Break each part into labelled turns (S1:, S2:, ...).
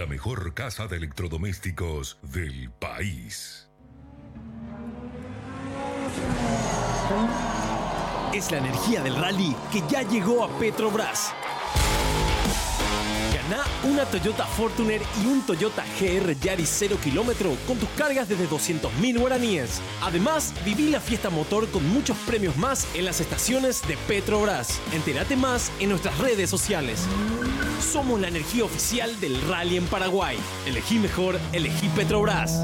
S1: la mejor casa de electrodomésticos del país.
S2: Es la energía del rally que ya llegó a Petrobras. Ganá una Toyota Fortuner y un Toyota GR Yaris 0 km con tus cargas desde 200.000 guaraníes. Además, viví la fiesta motor con muchos premios más en las estaciones de Petrobras. Entérate más en nuestras redes sociales. Somos la energía oficial del rally en Paraguay. Elegí mejor, elegí Petrobras.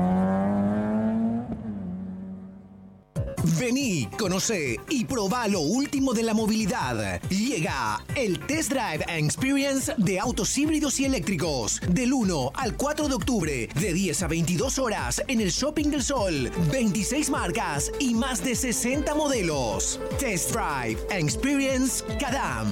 S3: Vení, conocé y probá lo último de la movilidad. Llega el Test Drive and Experience de autos híbridos y eléctricos. Del 1 al 4 de octubre, de 10 a 22 horas en el Shopping del Sol. 26 marcas y más de 60 modelos. Test Drive and Experience Cadam.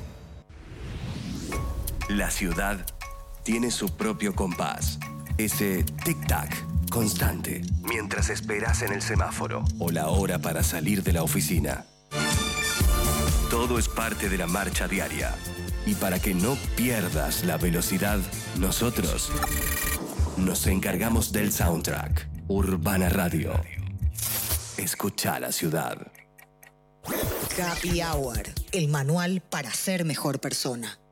S4: La ciudad tiene su propio compás. Ese tic-tac constante mientras esperas en el semáforo o la hora para salir de la oficina. Todo es parte de la marcha diaria. Y para que no pierdas la velocidad, nosotros nos encargamos del soundtrack. Urbana Radio. Escucha la ciudad.
S5: Happy Hour, el manual para ser mejor persona.